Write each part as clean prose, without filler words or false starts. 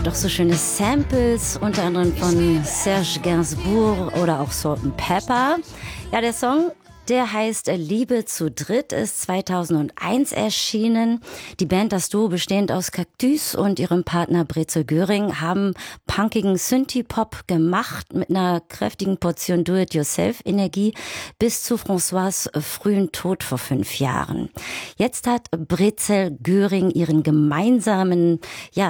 auch so schöne Samples, unter anderem von Serge Gainsbourg oder auch Salt and Pepper. Ja, der Song, der heißt Liebe zu dritt, ist 2001 erschienen. Die Band, das Duo bestehend aus Cactus und ihrem Partner Brezel Göring, haben punkigen Synthie-Pop gemacht mit einer kräftigen Portion Do-it-yourself-Energie bis zu François' frühen Tod vor 5 Jahren. Jetzt hat Brezel Göring ihren gemeinsamen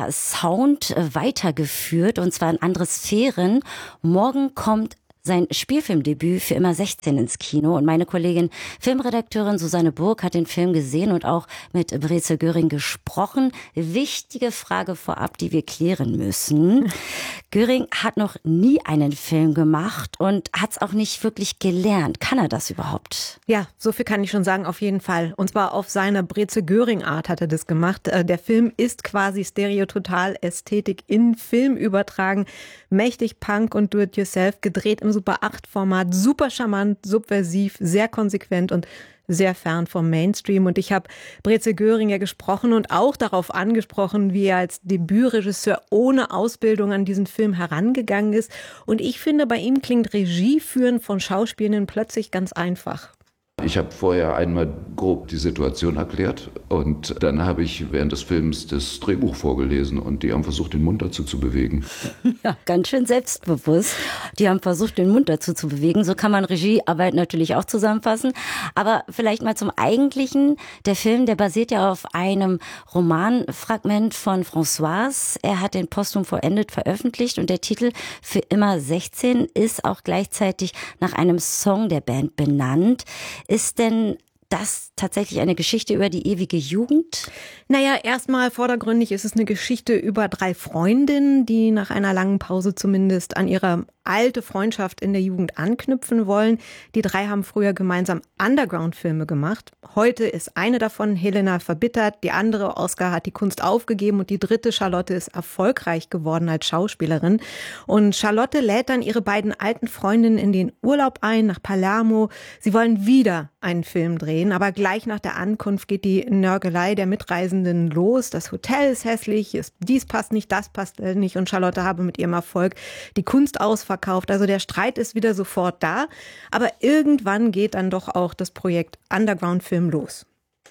Sound weitergeführt, und zwar in andere Sphären. Morgen kommt sein Spielfilmdebüt Für immer 16 ins Kino, und meine Kollegin Filmredakteurin Susanne Burg hat den Film gesehen und auch mit Brezel Göring gesprochen. Wichtige Frage vorab, die wir klären müssen. Göring hat noch nie einen Film gemacht und hat es auch nicht wirklich gelernt. Kann er das überhaupt? Ja, so viel kann ich schon sagen, auf jeden Fall. Und zwar auf seine Brezel Göring-Art hat er das gemacht. Der Film ist quasi Stereototal-Ästhetik in Film übertragen. Mächtig Punk und Do-it-yourself, gedreht im Super-8-Format, super charmant, subversiv, sehr konsequent und sehr fern vom Mainstream. Und ich habe Brezel Göring ja gesprochen und auch darauf angesprochen, wie er als Debütregisseur ohne Ausbildung an diesen Film herangegangen ist. Und ich finde, bei ihm klingt Regie führen von Schauspielenden plötzlich ganz einfach. Ich habe vorher einmal grob die Situation erklärt und dann habe ich während des Films das Drehbuch vorgelesen und die haben versucht, den Mund dazu zu bewegen. Ja, ganz schön selbstbewusst. Die haben versucht, den Mund dazu zu bewegen. So kann man Regiearbeit natürlich auch zusammenfassen. Aber vielleicht mal zum Eigentlichen. Der Film, der basiert ja auf einem Romanfragment von François. Er hat den posthum vollendet veröffentlicht und der Titel Für immer 16 ist auch gleichzeitig nach einem Song der Band benannt. Ist denn das tatsächlich eine Geschichte über die ewige Jugend? Naja, erstmal vordergründig ist es eine Geschichte über 3 Freundinnen, die nach einer langen Pause zumindest an ihre alte Freundschaft in der Jugend anknüpfen wollen. Die 3 haben früher gemeinsam Underground-Filme gemacht. Heute ist eine davon, Helena, verbittert, die andere, Oskar, hat die Kunst aufgegeben und die dritte, Charlotte, ist erfolgreich geworden als Schauspielerin. Und Charlotte lädt dann ihre beiden alten Freundinnen in den Urlaub ein, nach Palermo. Sie wollen wieder einen Film drehen, aber gleich nach der Ankunft geht die Nörgelei der Mitreisenden los. Das Hotel ist hässlich, dies passt nicht, das passt nicht, und Charlotte habe mit ihrem Erfolg die Kunst ausverkauft. Also der Streit ist wieder sofort da, aber irgendwann geht dann doch auch das Projekt Underground-Film los.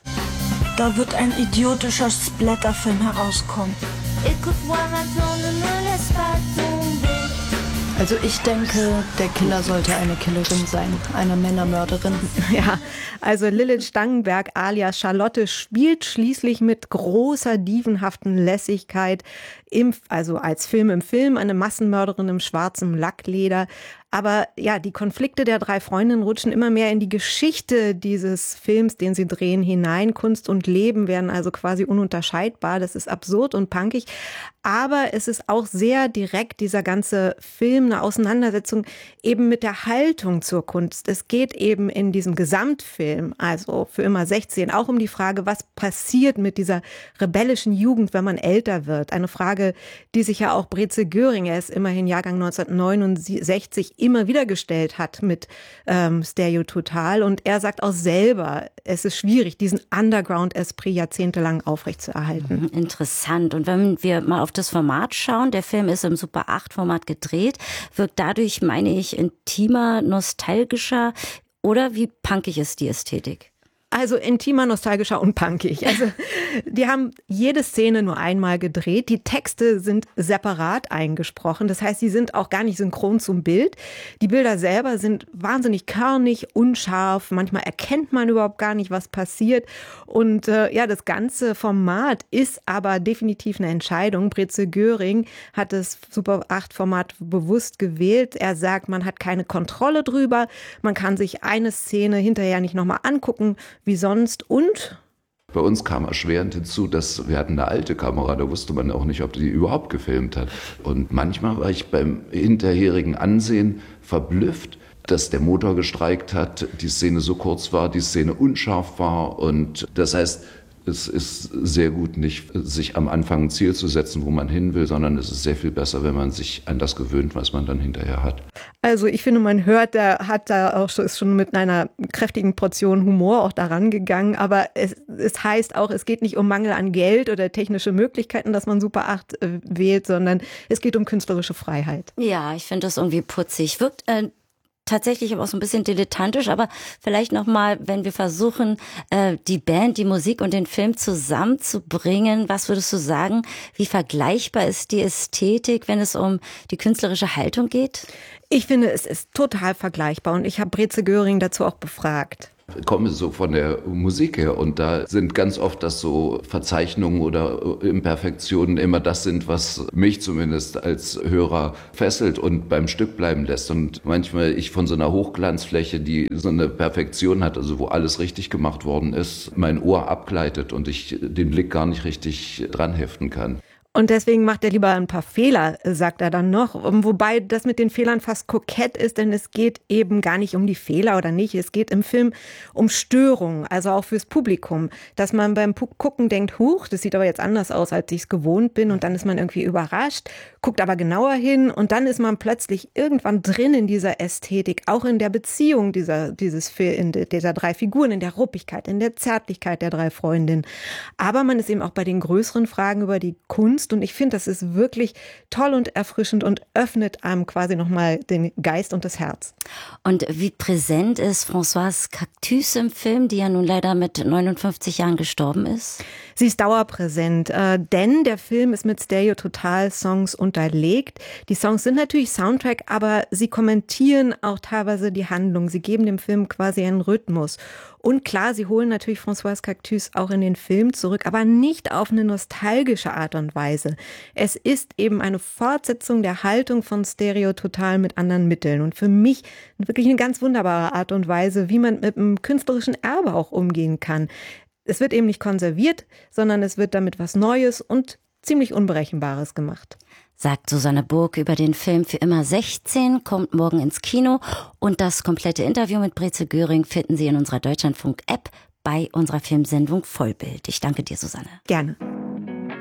Da wird ein idiotischer Splatterfilm herauskommen. Also ich denke, der Killer sollte eine Killerin sein, eine Männermörderin. Ja, also Lilith Stangenberg alias Charlotte spielt schließlich mit großer dievenhaften Lässigkeit, also als Film im Film, eine Massenmörderin im schwarzen Lackleder. Aber ja, die Konflikte der 3 Freundinnen rutschen immer mehr in die Geschichte dieses Films, den sie drehen, hinein. Kunst und Leben werden also quasi ununterscheidbar. Das ist absurd und punkig. Aber es ist auch sehr direkt, dieser ganze Film, eine Auseinandersetzung eben mit der Haltung zur Kunst. Es geht eben in diesem Gesamtfilm, also Für immer 16, auch um die Frage, was passiert mit dieser rebellischen Jugend, wenn man älter wird. Eine Frage, die sich ja auch Brezel Göring, er ist immerhin Jahrgang 1969, immer wieder gestellt hat mit Stereototal. Und er sagt auch selber, es ist schwierig, diesen Underground-Esprit jahrzehntelang aufrechtzuerhalten. Interessant. Und wenn wir mal auf das Format schauen, der Film ist im Super-8-Format gedreht, wirkt dadurch, meine ich, intimer, nostalgischer, oder wie punkig ist die Ästhetik? Also intimer, nostalgischer und punkig. Also die haben jede Szene nur einmal gedreht. Die Texte sind separat eingesprochen. Das heißt, sie sind auch gar nicht synchron zum Bild. Die Bilder selber sind wahnsinnig körnig, unscharf. Manchmal erkennt man überhaupt gar nicht, was passiert. Und das ganze Format ist aber definitiv eine Entscheidung. Brezel Göring hat das Super-8-Format bewusst gewählt. Er sagt, man hat keine Kontrolle drüber. Man kann sich eine Szene hinterher nicht nochmal angucken, wie sonst. Und bei uns kam erschwerend hinzu, dass wir hatten eine alte Kamera, da wusste man auch nicht, ob die überhaupt gefilmt hat. Und manchmal war ich beim hinterherigen Ansehen verblüfft, dass der Motor gestreikt hat, die Szene so kurz war, die Szene unscharf war. Und das heißt, es ist sehr gut, nicht sich am Anfang ein Ziel zu setzen, wo man hin will, sondern es ist sehr viel besser, wenn man sich an das gewöhnt, was man dann hinterher hat. Also ich finde, man hört, ist schon mit einer kräftigen Portion Humor auch daran gegangen, aber es heißt auch, es geht nicht um Mangel an Geld oder technische Möglichkeiten, dass man Super 8 wählt, sondern es geht um künstlerische Freiheit. Ja, ich finde das irgendwie putzig. Wirkt tatsächlich aber auch so ein bisschen dilettantisch, aber vielleicht nochmal, wenn wir versuchen, die Band, die Musik und den Film zusammenzubringen, was würdest du sagen, wie vergleichbar ist die Ästhetik, wenn es um die künstlerische Haltung geht? Ich finde, es ist total vergleichbar und ich habe Breze Göring dazu auch befragt. Ich komme so von der Musik her und da sind ganz oft, dass so Verzeichnungen oder Imperfektionen immer das sind, was mich zumindest als Hörer fesselt und beim Stück bleiben lässt. Und manchmal ich von so einer Hochglanzfläche, die so eine Perfektion hat, also wo alles richtig gemacht worden ist, mein Ohr abgleitet und ich den Blick gar nicht richtig dran heften kann. Und deswegen macht er lieber ein paar Fehler, sagt er dann noch. Wobei das mit den Fehlern fast kokett ist, denn es geht eben gar nicht um die Fehler oder nicht. Es geht im Film um Störungen, also auch fürs Publikum. Dass man beim Gucken denkt, huch, das sieht aber jetzt anders aus, als ich es gewohnt bin. Und dann ist man irgendwie überrascht, guckt aber genauer hin. Und dann ist man plötzlich irgendwann drin in dieser Ästhetik, auch in der Beziehung dieser drei Figuren, in der Ruppigkeit, in der Zärtlichkeit der drei Freundinnen. Aber man ist eben auch bei den größeren Fragen über die Kunst. Und ich finde, das ist wirklich toll und erfrischend und öffnet einem quasi nochmal den Geist und das Herz. Und wie präsent ist Françoise Cactus im Film, die ja nun leider mit 59 Jahren gestorben ist? Sie ist dauerpräsent, denn der Film ist mit Stereo-Total-Songs unterlegt. Die Songs sind natürlich Soundtrack, aber sie kommentieren auch teilweise die Handlung. Sie geben dem Film quasi einen Rhythmus. Und klar, sie holen natürlich Françoise Cactus auch in den Film zurück, aber nicht auf eine nostalgische Art und Weise. Es ist eben eine Fortsetzung der Haltung von Stereo Total mit anderen Mitteln. Und für mich wirklich eine ganz wunderbare Art und Weise, wie man mit einem künstlerischen Erbe auch umgehen kann. Es wird eben nicht konserviert, sondern es wird damit was Neues und ziemlich Unberechenbares gemacht. Sagt Susanne Burg über den Film Für immer 16, kommt morgen ins Kino. Und das komplette Interview mit Breze Göring finden Sie in unserer Deutschlandfunk-App bei unserer Filmsendung Vollbild. Ich danke dir, Susanne. Gerne.